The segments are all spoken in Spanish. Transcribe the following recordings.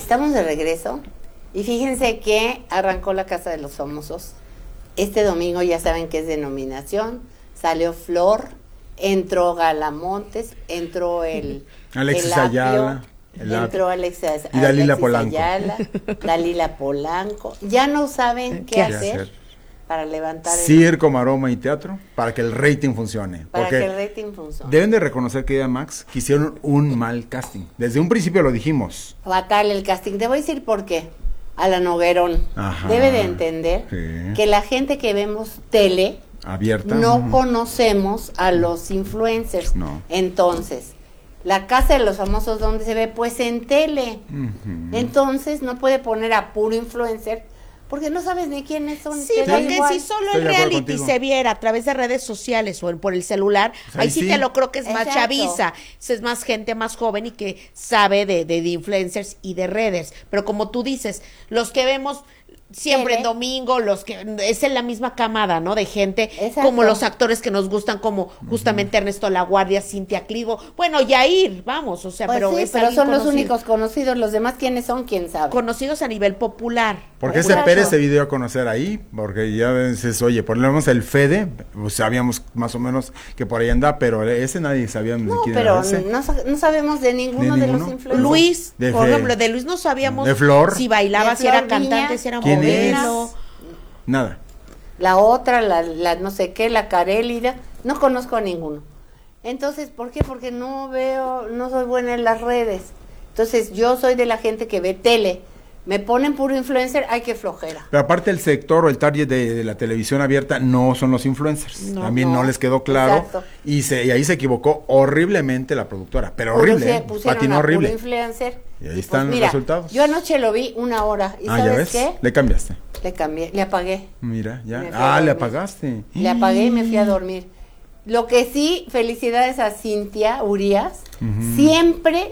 Estamos de regreso y fíjense que arrancó la Casa de los Famosos. Este domingo ya saben que es de nominación, salió Flor, entró Gala Montes, entró Alexis Ayala. Entró Alexis y Dalila Polanco. Ayala, Dalila Polanco. Ya no saben qué hacer para levantar circo, maroma y teatro, para que el rating funcione. Para que el rating funcione. Deben de reconocer, querida Max, que hicieron un mal casting. Desde un principio lo dijimos. Fatal el casting. Te voy a decir por qué. Alan Noguerón debe de entender que la gente que vemos tele abierta no conocemos a los influencers. No. Entonces, la Casa de los Famosos, ¿dónde se ve? Pues en tele. Entonces, no puede poner a puro influencer porque no sabes ni quiénes son. Sí, porque si solo el reality se viera a través de redes sociales o por el celular, pues ahí sí te lo creo que es más chaviza, es más gente más joven y que sabe de influencers y de redes. Pero como tú dices, los que vemos siempre en domingo, los que es en la misma camada, ¿no? De gente, como los actores que nos gustan, como justamente Ernesto Laguardia, Cintia Clivo, bueno, Yair, vamos, o sea, pues pero sí, pero son los únicos conocidos, los demás quiénes son, quién sabe. Conocidos a nivel popular. Porque ese Pérez se dio a conocer ahí, porque ya veces, oye, ponemos el Fede, pues sabíamos más o menos que por ahí anda, pero ese nadie sabía ni quién era ese. No sabemos de ninguno de los influencers. Luis, por ejemplo, de Luis no sabíamos de Flor, si bailaba, si era cantante, si era modelo. Nada. La otra, la no sé qué, la Carélida, no conozco a ninguno. Entonces, ¿por qué? Porque no soy buena en las redes. Entonces, yo soy de la gente que ve tele. Me ponen puro influencer, ay, qué flojera. Pero aparte el sector o el target de la televisión abierta no son los influencers. También no les quedó claro. Exacto. Y ahí se equivocó horriblemente la productora. Pero horrible, patinó horrible. Puro influencer. Y ahí están los resultados. Yo anoche lo vi 1 hora. ¿Y sabes ya ves? qué? Le cambiaste. Le cambié, le apagué. Mira, ya. Le apagaste. Le apagué y me fui a dormir. Lo que sí, felicidades a Cintia Urias. Siempre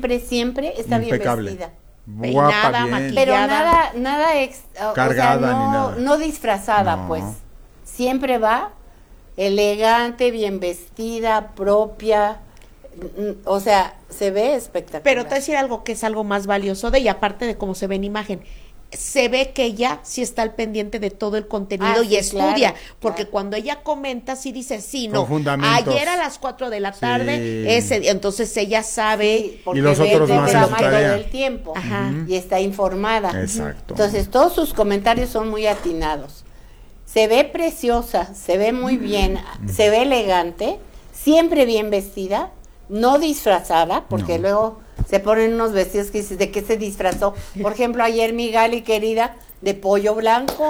está impecable. Bien vestida. Peinada, maquillada. Pero nada cargada, ni nada. No disfrazada, pues. Siempre va elegante, bien vestida, propia. O sea, se ve espectacular. Pero te voy a decir algo que es algo más valioso de ella, aparte de cómo se ve en imagen. Se ve que ella sí está al pendiente de todo el contenido y estudia, porque cuando ella comenta, sí dice, ayer a las 4 de la tarde, entonces ella sabe, porque y los otros no hacen todo el tiempo, y está informada. Exacto. Entonces, todos sus comentarios son muy atinados. Se ve preciosa, se ve muy bien, se ve elegante, siempre bien vestida, no disfrazada, porque luego se ponen unos vestidos que dices, ¿de qué se disfrazó? Por ejemplo, ayer mi Gali querida, de pollo blanco.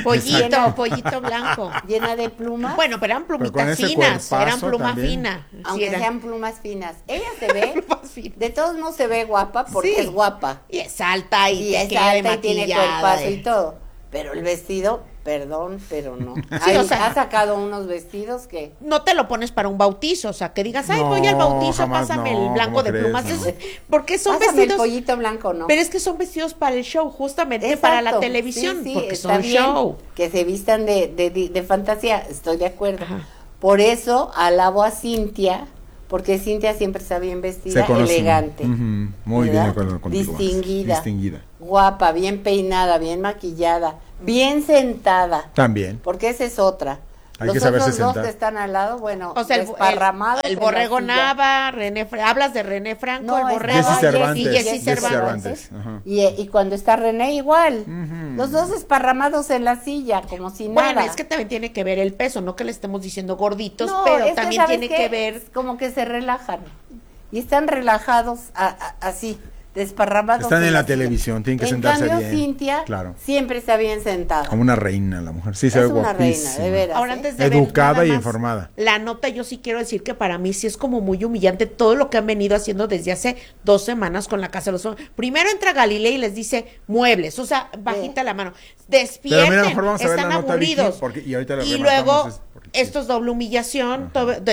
Pollito blanco. Llena de plumas. Bueno, pero eran plumitas finas, eran plumas finas. Aunque sean plumas finas. Ella se ve, de todos modos se ve guapa, porque es guapa. Y es alta y tiene cuerpazo y todo. Pero el vestido, perdón, pero no. Ha sacado unos vestidos que... No te lo pones para un bautizo, o sea, que digas, voy al bautizo, pásame el blanco de plumas. Porque son pásame vestidos... el pollito blanco, ¿no? Pero es que son vestidos para el show, justamente para la televisión, porque son show. Que se vistan de fantasía, estoy de acuerdo. Por eso alabo a Cintia, porque Cintia siempre está bien vestida, elegante. Muy bien, contigo, distinguida, guapa, bien peinada, bien maquillada, bien sentada. También. Porque esa es otra. Hay que saberse sentar. Los dos que están al lado, bueno, o sea, desparramados. El Borrego Nava, hablas de René Franco, el Borrego y Jessy Cervantes. Y cuando está René igual. Los dos esparramados en la silla, como si nada. Bueno, es que también tiene que ver el peso, no que le estemos diciendo gorditos, pero también tiene que ver. Como que se relajan. Y están relajados así. Desparramados. Están en la televisión, tienen que sentarse bien. En cambio, Cintia siempre está bien sentada. Como una reina la mujer, sí se ve guapísima. Es una reina, de veras. Ahora, antes de educada y informada. La nota, yo sí quiero decir que para mí sí es como muy humillante todo lo que han venido haciendo desde hace 2 semanas con la Casa de los Famosos. Primero entra Galilea y les dice muebles, o sea, bajita la mano. Despierten, pero mira, mejor vamos a ver están la nota, aburridos. Vicky, y luego... Esto es doble humillación,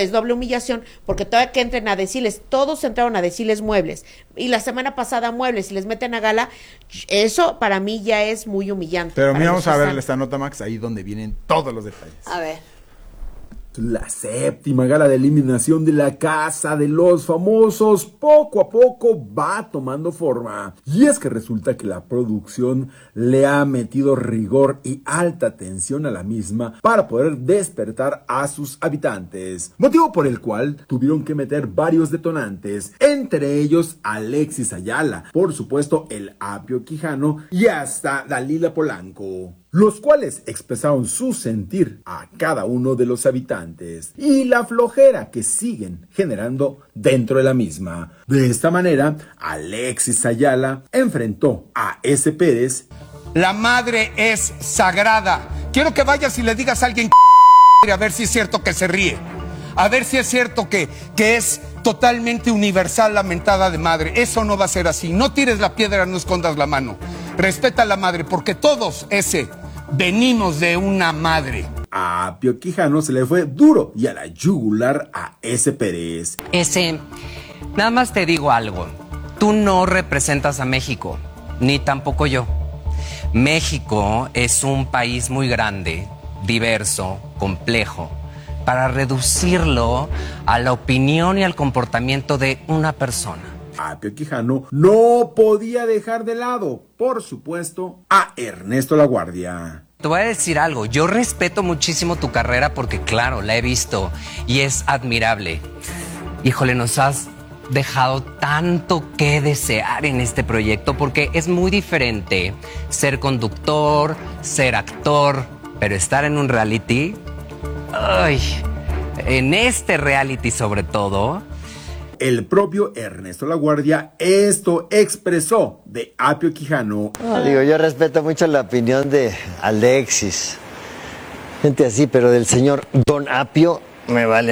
porque todavía que entren a decirles, todos entraron a decirles muebles, y la semana pasada muebles, y les meten a Gala, eso para mí ya es muy humillante. Pero mira, vamos a ver esta nota, Max, ahí donde vienen todos los detalles. A ver. La séptima gala de eliminación de la Casa de los Famosos poco a poco va tomando forma. Y es que resulta que la producción le ha metido rigor y alta tensión a la misma para poder despertar a sus habitantes. Motivo por el cual tuvieron que meter varios detonantes, entre ellos Alexis Ayala, por supuesto el Apio Quijano y hasta Dalila Polanco, los cuales expresaron su sentir a cada uno de los habitantes y la flojera que siguen generando dentro de la misma. De esta manera, Alexis Ayala enfrentó a S. Pérez. La madre es sagrada. Quiero que vayas y le digas a alguien a ver si es cierto que se ríe. A ver si es cierto que es totalmente universal la mentada de madre. Eso no va a ser así. No tires la piedra, no escondas la mano. Respeta a la madre, porque todos venimos de una madre. A Apio Quijano se le fue duro y a la yugular a S. Pérez. Nada más te digo algo. Tú no representas a México, ni tampoco yo. México es un país muy grande, diverso, complejo, para reducirlo a la opinión y al comportamiento de una persona. Apio Quijano no podía dejar de lado, por supuesto, a Ernesto LaGuardia. Te voy a decir algo, yo respeto muchísimo tu carrera porque claro, la he visto y es admirable. Híjole, nos has dejado tanto que desear en este proyecto porque es muy diferente ser conductor, ser actor, pero estar en un reality, en este reality sobre todo. El propio Ernesto LaGuardia esto expresó de Apio Quijano. Yo respeto mucho la opinión de Alexis, gente así, pero del señor Don Apio me vale.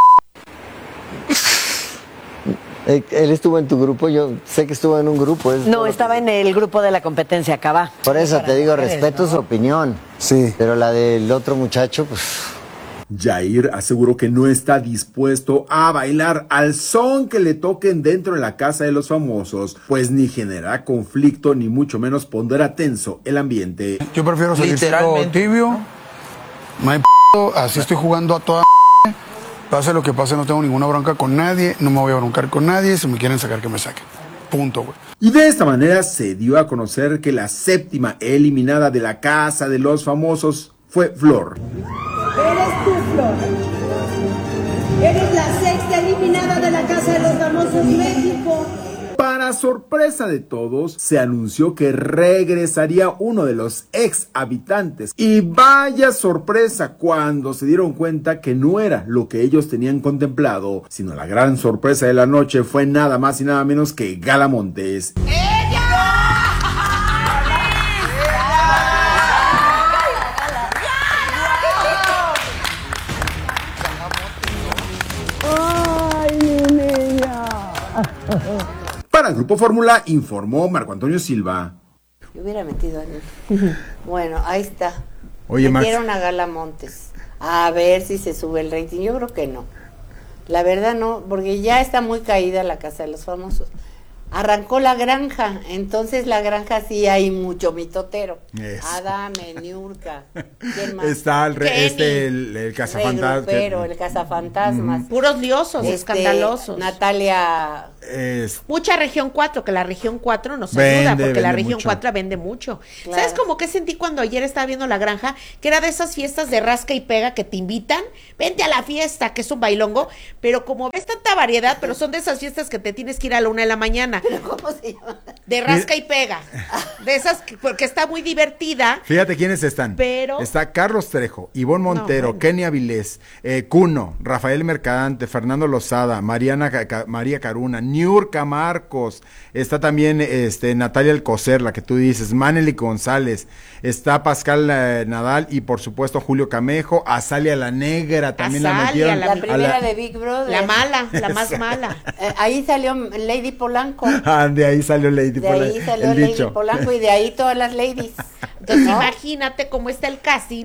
Él estuvo en tu grupo, yo sé que estuvo en un grupo. No, estaba en el grupo de la competencia Cabá. Por eso te digo, respeto su opinión. Sí. Pero la del otro muchacho, pues... Jair aseguró que no está dispuesto a bailar al son que le toquen dentro de la Casa de los Famosos, pues ni generará conflicto ni mucho menos pondrá tenso el ambiente. Yo prefiero salir tibio, no hay así estoy jugando a toda pase lo que pase, no tengo ninguna bronca con nadie, no me voy a broncar con nadie, si me quieren sacar que me saquen. Punto, güey. Y de esta manera se dio a conocer que la séptima eliminada de la Casa de los Famosos fue Flor. Eres tú, Flor. Eres la sexta eliminada de la Casa de los Famosos México. Para sorpresa de todos, se anunció que regresaría uno de los ex habitantes. Y vaya sorpresa cuando se dieron cuenta que no era lo que ellos tenían contemplado, sino la gran sorpresa de la noche fue nada más y nada menos que Gala Montes. Para el Grupo Fórmula informó Marco Antonio Silva. Yo hubiera metido en Bueno, ahí está. Oye, metieron a Gala Montes. A ver si se sube el rating. Yo creo que no. La verdad no, porque ya está muy caída la Casa de los Famosos. Arrancó La Granja, entonces La Granja sí hay mucho mitotero. Adame, Niurka, ¿quién más? Está el cazafantasmas. Pero el cazafantasmas. Puros liosos, escandalosos. Natalia. Mucha región 4, que la región 4 nos ayuda, porque la región 4 vende mucho. Claro. ¿Sabes cómo que sentí cuando ayer estaba viendo La Granja? Que era de esas fiestas de rasca y pega que te invitan, vente a la fiesta, que es un bailongo, pero como ves tanta variedad, pero son de esas fiestas que te tienes que ir a la 1 de la mañana. ¿Pero cómo se llama? De rasca y pega. De esas, porque está muy divertida. Fíjate quiénes están. Está Carlos Trejo, Ivonne Montero, Kenia Avilés, Cuno, Rafael Mercadante, Fernando Lozada, María Caruna, Niurka Marcos, está también Natalia Alcocer, la que tú dices, Manely González, está Pascal Nadal y por supuesto Julio Camejo, Azalia la Negra, también la metieron. La primera de Big Brother. La mala, la más mala. Ahí salió Lady Polanco. De ahí salió Lady Polanco. De ahí salió Lady Polanco y de ahí todas las ladies. Entonces imagínate cómo está el casting,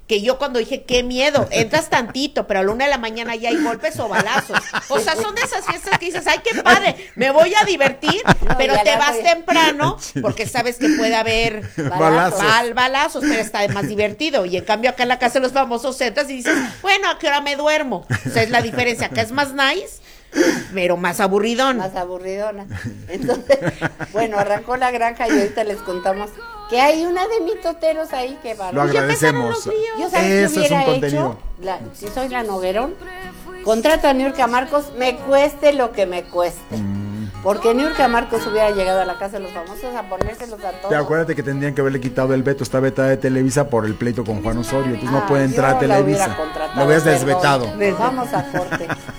que yo cuando dije, qué miedo, entras tantito, pero a la 1 de la mañana ya hay golpes o balazos. O sea, son de esas fiestas que dices, ay, qué padre, me voy a divertir, pero te vas temprano, porque sabes que puede haber balazos, pero está más divertido. Y en cambio acá en la casa de los famosos entras y dices, bueno, ¿a qué hora me duermo? O sea, es la diferencia, acá es más nice, pero más aburridón. Más aburridona. Entonces, bueno, arrancó la granja y ahorita les contamos que hay una de mitoteros ahí que va. Lo agradecemos. Yo sabes que hubiera hecho, si soy la Noguerón, contrato a Niurka Marcos, me cueste lo que me cueste. Porque Niurka Marcos hubiera llegado a la casa de los famosos a ponérselos a todos. Acuérdate que tendrían que haberle quitado el veto, está vetada de Televisa por el pleito con Juan Osorio, entonces no puede entrar a Televisa. Lo hubieras desvetado. Vamos a corte.